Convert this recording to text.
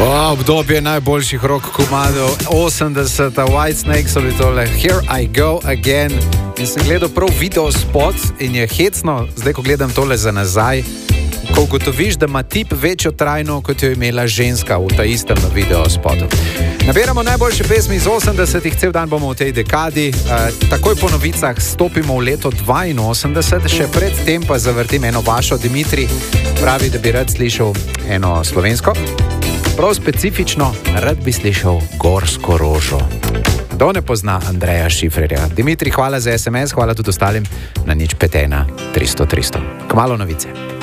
Obdobje najboljših rock komadov, 80. Whitesnake so bili tole, Here I Go Again. In sem gledal prav video spot in je hecno, zdaj ko gledam tole za nazaj, ko ugotoviš, da ima tip večjo trajno, kot jo je imela ženska v ta istem video spotu. Nabiramo najboljše pesmi iz 80-ih, cel dan bomo v tej dekadi. Takoj po novicah stopimo v leto 82, še predtem pa zavrtim eno vašo. Dimitri pravi, da bi rad slišal eno slovensko. Prav specifično, rad bi slišal Gorsko rožo. Kdo ne pozna Andreja Šifrerja? Dimitri, hvala za SMS, hvala tudi ostalim na 051 300 300. Kmalu novice.